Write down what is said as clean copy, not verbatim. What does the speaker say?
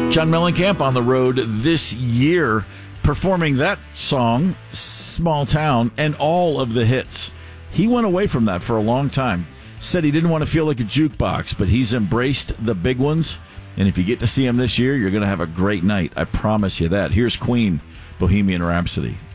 John Mellencamp on the road this year, performing that song, Small Town, and all of the hits. He went away from that for a long time. Said he didn't want to feel like a jukebox, but he's embraced the big ones. And if you get to see him this year, you're going to have a great night. I promise you that. Here's Queen, Bohemian Rhapsody.